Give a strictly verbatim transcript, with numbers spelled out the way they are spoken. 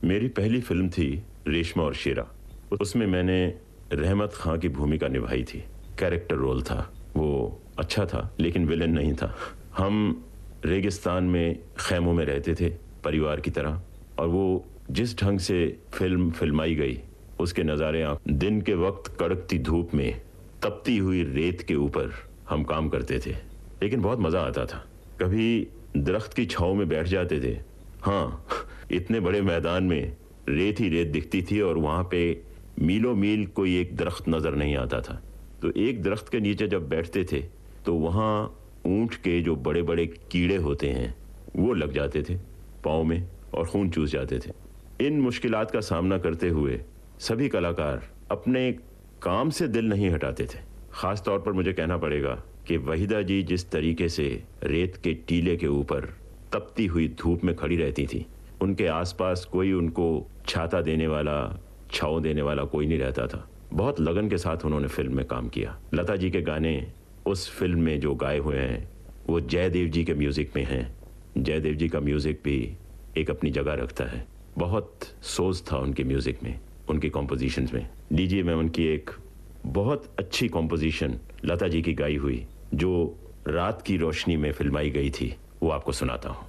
मेरी पहली फिल्म थी रेशमा और शेरा। उसमें मैंने रहमत खां की भूमिका निभाई थी। कैरेक्टर रोल था, वो अच्छा था लेकिन विलेन नहीं था। हम रेगिस्तान में खैमों में रहते थे परिवार की तरह, और वो जिस ढंग से फिल्म फिल्माई गई उसके नज़ारे आप दिन के वक्त कड़कती धूप में तपती हुई रेत के ऊपर हम काम करते थे, लेकिन बहुत मज़ा आता था। कभी दरख्त की छाँव में बैठ जाते थे। हाँ, इतने बड़े मैदान में रेत ही रेत दिखती थी और वहाँ पे मीलों मील कोई एक दरख्त नज़र नहीं आता था। तो एक दरख्त के नीचे जब बैठते थे तो वहाँ ऊँट के जो बड़े बड़े कीड़े होते हैं वो लग जाते थे पाँव में और खून चूस जाते थे। इन मुश्किलात का सामना करते हुए सभी कलाकार अपने काम से दिल नहीं हटाते थे। ख़ास तौर पर मुझे कहना पड़ेगा कि वहीदा जी जिस तरीके से रेत के टीले के ऊपर तपती हुई धूप में खड़ी रहती थी, उनके आसपास कोई उनको छाता देने वाला, छाँव देने वाला कोई नहीं रहता था। बहुत लगन के साथ उन्होंने फिल्म में काम किया। लता जी के गाने उस फिल्म में जो गाए हुए हैं वो जयदेव जी के म्यूज़िक में हैं। जयदेव जी का म्यूज़िक भी एक अपनी जगह रखता है। बहुत सोच था उनके म्यूज़िक में, उनकी कॉम्पोजिशंस में। लीजिए मैं उनकी एक बहुत अच्छी कॉम्पोजिशन लता जी की गाई हुई जो रात की रोशनी में फिल्माई गई थी वो आपको सुनाता हूँ।